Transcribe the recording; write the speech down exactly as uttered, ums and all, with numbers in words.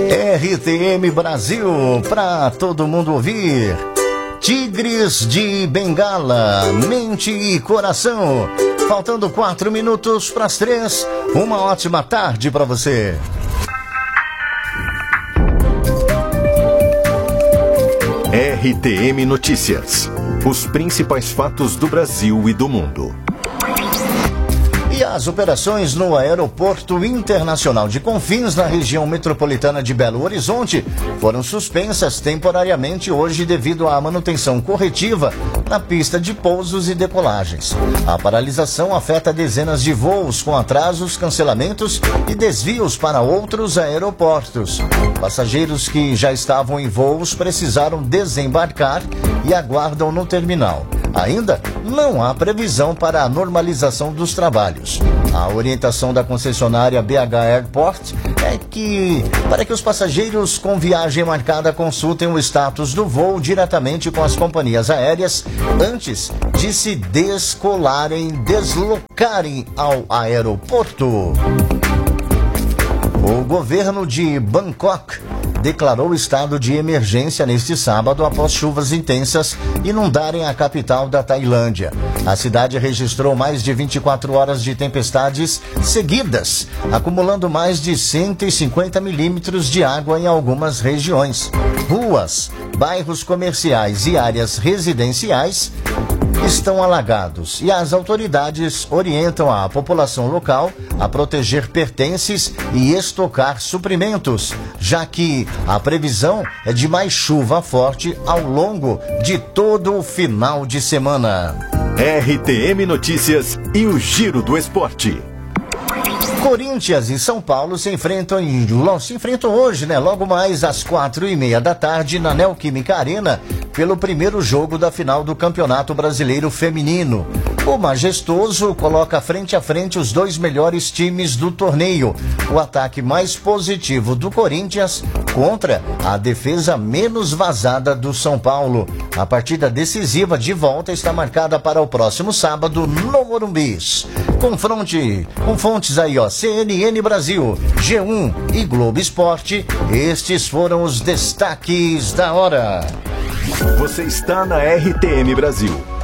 R T M Brasil, pra todo mundo ouvir. Tigres de Bengala, mente e coração. Faltando quatro minutos para as três. Uma ótima tarde para você. R T M Notícias. Os principais fatos do Brasil e do mundo. E as operações no Aeroporto Internacional de Confins, na região metropolitana de Belo Horizonte, foram suspensas temporariamente hoje devido à manutenção corretiva na pista de pousos e decolagens. A paralisação afeta dezenas de voos com atrasos, cancelamentos e desvios para outros aeroportos. Passageiros que já estavam em voos precisaram desembarcar e aguardam no terminal. Ainda não há previsão para a normalização dos trabalhos. A orientação da concessionária B H Airport é que, para que os passageiros com viagem marcada consultem o status do voo diretamente com as companhias aéreas antes de se descolarem, deslocarem ao aeroporto. O governo de Bangkok declarou estado de emergência neste sábado após chuvas intensas inundarem a capital da Tailândia. A cidade registrou mais de vinte e quatro horas de tempestades seguidas, acumulando mais de cento e cinquenta milímetros de água em algumas regiões. Ruas, bairros comerciais e áreas residenciais estão alagados e as autoridades orientam a população local a proteger pertences e estocar suprimentos, já que a previsão é de mais chuva forte ao longo de todo o final de semana. R T M Notícias e o Giro do Esporte. Corinthians e São Paulo se enfrentam, em, se enfrentam hoje, né? Logo mais às quatro e meia da tarde na Neoquímica Arena, pelo primeiro jogo da final do Campeonato Brasileiro Feminino. O Majestoso coloca frente a frente os dois melhores times do torneio. O ataque mais positivo do Corinthians contra a defesa menos vazada do São Paulo. A partida decisiva de volta está marcada para o próximo sábado no Morumbi. Confronte com fontes aí, ó, C N N Brasil, G um e Globo Esporte. Estes foram os destaques da hora. Você está na R T M Brasil.